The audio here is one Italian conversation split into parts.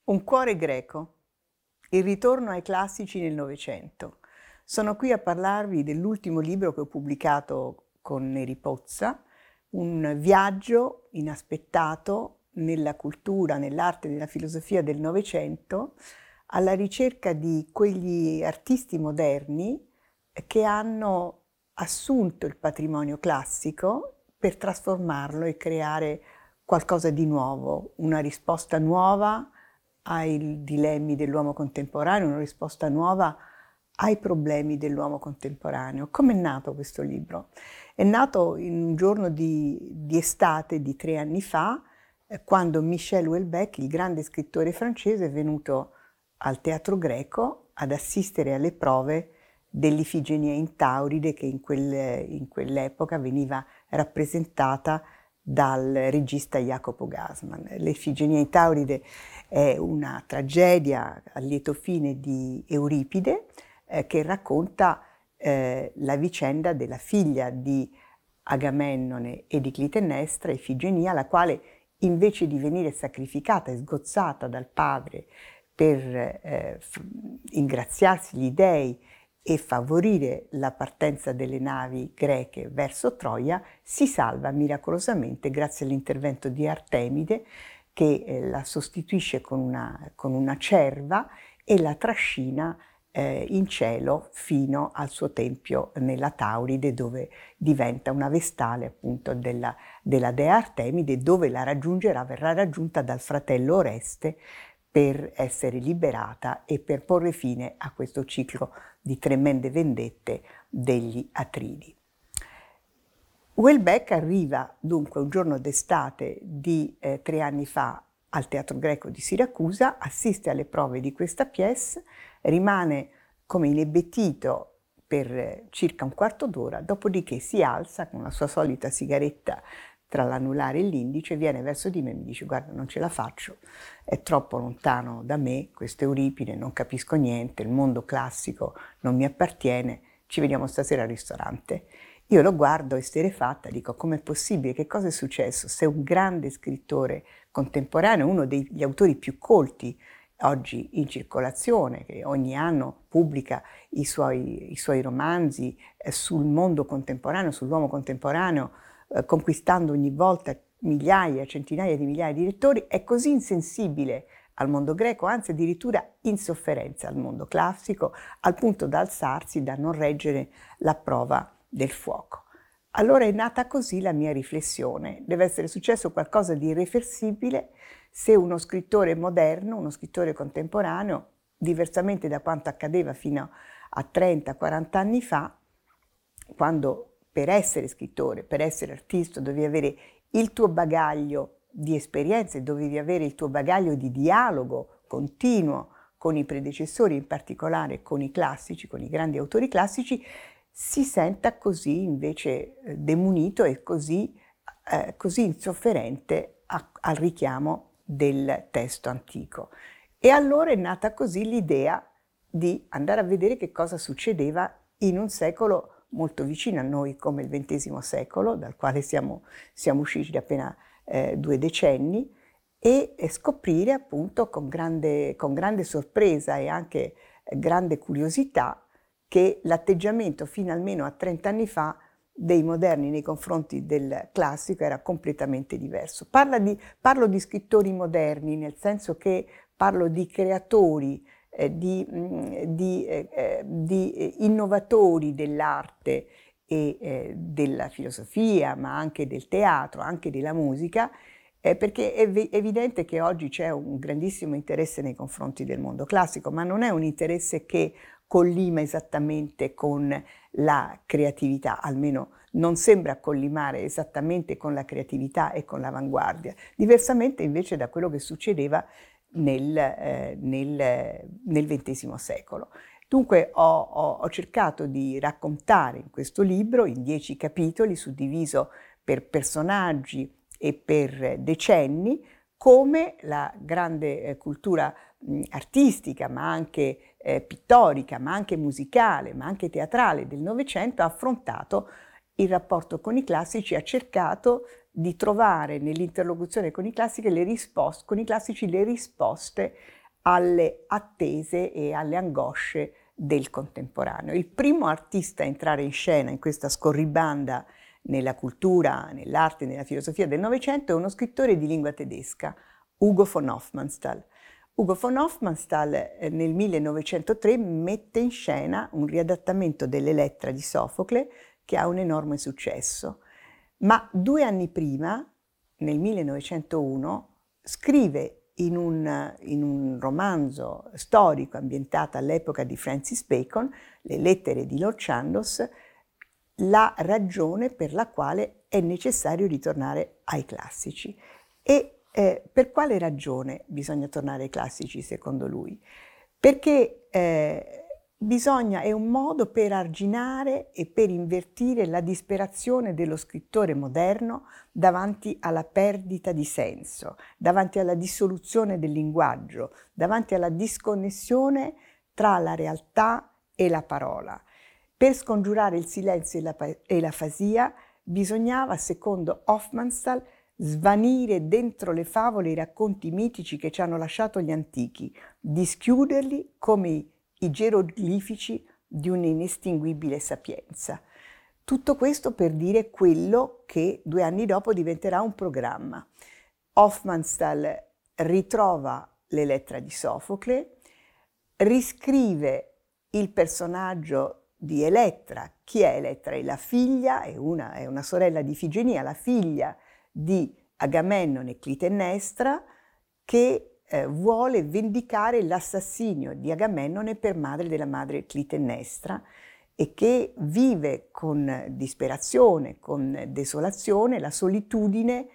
Un cuore greco, il ritorno ai classici nel Novecento. Sono qui a parlarvi dell'ultimo libro che ho pubblicato con Neri Pozza, un viaggio inaspettato nella cultura, nell'arte e nella filosofia del Novecento, alla ricerca di quegli artisti moderni che hanno assunto il patrimonio classico per trasformarlo e creare qualcosa di nuovo, una risposta nuova ai dilemmi dell'uomo contemporaneo, una risposta nuova ai problemi dell'uomo contemporaneo. Come è nato questo libro? È nato in un giorno di estate di 3 anni fa, quando Michel Houellebecq, il grande scrittore francese, è venuto al Teatro Greco ad assistere alle prove dell'Ifigenia in Tauride, che in quell'epoca veniva rappresentata dal regista Jacopo Gassman. L'Ifigenia in Tauride è una tragedia a lieto fine di Euripide che racconta la vicenda della figlia di Agamennone e di Clitennestra, Ifigenia, la quale invece di venire sacrificata e sgozzata dal padre per ingraziarsi gli dei e favorire la partenza delle navi greche verso Troia, si salva miracolosamente grazie all'intervento di Artemide, che la sostituisce con una cerva e la trascina in cielo fino al suo tempio nella Tauride, dove diventa una vestale appunto della dea Artemide, dove verrà raggiunta dal fratello Oreste per essere liberata e per porre fine a questo ciclo di tremende vendette degli Atridi. Houellebecq arriva dunque un giorno d'estate di 3 anni fa al Teatro Greco di Siracusa, assiste alle prove di questa pièce, rimane come inebetito per circa un quarto d'ora, dopodiché si alza con la sua solita sigaretta tra l'anulare e l'indice, viene verso di me e mi dice: guarda, non ce la faccio, è troppo lontano da me, questo Euripide, non capisco niente, il mondo classico non mi appartiene, ci vediamo stasera al ristorante. Io lo guardo esterrefatta, dico: com'è possibile? Che cosa è successo? Sei un grande scrittore contemporaneo, uno degli autori più colti oggi in circolazione, che ogni anno pubblica i suoi romanzi sul mondo contemporaneo, sull'uomo contemporaneo, conquistando ogni volta migliaia, centinaia di migliaia di lettori, è così insensibile al mondo greco, anzi addirittura in sofferenza al mondo classico, al punto da alzarsi, da non reggere la prova del fuoco. Allora è nata così la mia riflessione. Deve essere successo qualcosa di irreversibile se uno scrittore moderno, uno scrittore contemporaneo, diversamente da quanto accadeva fino a 30-40 anni fa, quando per essere scrittore, per essere artista, dovevi avere il tuo bagaglio di esperienze, dovevi avere il tuo bagaglio di dialogo continuo con i predecessori, in particolare con i classici, con i grandi autori classici, si senta così invece demunito e così insofferente al richiamo del testo antico. E allora è nata così l'idea di andare a vedere che cosa succedeva in un secolo molto vicino a noi come il XX secolo, dal quale siamo usciti da appena 2 decenni, e scoprire appunto con grande sorpresa e anche grande curiosità che l'atteggiamento fino almeno a 30 anni fa dei moderni nei confronti del classico era completamente diverso. Parlo di scrittori moderni, nel senso che parlo di creatori, di innovatori dell'arte e della filosofia, ma anche del teatro, anche della musica, perché è evidente che oggi c'è un grandissimo interesse nei confronti del mondo classico, ma non è un interesse che collima esattamente con la creatività, almeno non sembra collimare esattamente con la creatività e con l'avanguardia, diversamente invece da quello che succedeva nel XX secolo. Dunque ho cercato di raccontare in questo libro, in 10 capitoli, suddiviso per personaggi e per decenni, come la grande cultura artistica, ma anche pittorica, ma anche musicale, ma anche teatrale del Novecento ha affrontato il rapporto con i classici, ha cercato di trovare nell'interlocuzione con i classici le risposte alle attese e alle angosce del contemporaneo. Il primo artista a entrare in scena in questa scorribanda nella cultura, nell'arte e nella filosofia del Novecento è uno scrittore di lingua tedesca, Hugo von Hofmannsthal. Ugo von Hofmannsthal nel 1903 mette in scena un riadattamento dell'Elettra di Sofocle che ha un enorme successo. Ma 2 anni prima, nel 1901, scrive in un romanzo storico ambientato all'epoca di Francis Bacon, Le lettere di Lord Chandos, la ragione per la quale è necessario ritornare ai classici. E per quale ragione bisogna tornare ai classici, secondo lui? Perché è un modo per arginare e per invertire la disperazione dello scrittore moderno davanti alla perdita di senso, davanti alla dissoluzione del linguaggio, davanti alla disconnessione tra la realtà e la parola. Per scongiurare il silenzio e l'afasia bisognava, secondo Hofmannsthal, svanire dentro le favole i racconti mitici che ci hanno lasciato gli antichi, dischiuderli come i geroglifici di un'inestinguibile sapienza. Tutto questo per dire quello che 2 anni dopo diventerà un programma. Hofmannsthal ritrova l'Elettra di Sofocle, riscrive il personaggio di Elettra. Chi è Elettra? È la figlia, è una sorella di Ifigenia, la figlia di Agamennone e Clitennestra, che vuole vendicare l'assassinio di Agamennone per madre della madre Clitennestra e che vive con disperazione, con desolazione, la solitudine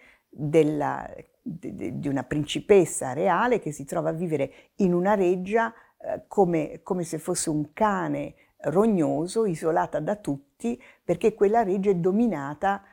di una principessa reale che si trova a vivere in una reggia come se fosse un cane rognoso, isolata da tutti, perché quella reggia è dominata